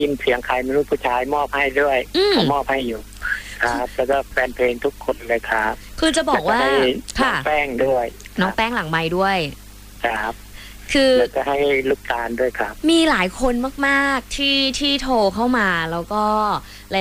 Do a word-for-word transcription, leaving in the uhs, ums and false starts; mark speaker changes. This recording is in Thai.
Speaker 1: ยินเสียงใครไม่รู้ผู้ชายมอบให้ด้วย
Speaker 2: อืม
Speaker 1: เขามอบให้อยู่ครับแล้วก็แฟนเพลงทุกคนเลยครับ
Speaker 2: คือจะบอกว่า
Speaker 1: แล้วให้น้อ
Speaker 2: ค่ะ
Speaker 1: งแป้งด้วย
Speaker 2: น้องแป้งหลังไม้ด้วย
Speaker 1: ครับ
Speaker 2: คือ
Speaker 1: แล้วก็ให้ลูกการด้วยครับ
Speaker 2: มีหลายคนมากๆที่ที่โทรเข้ามาแล้วก็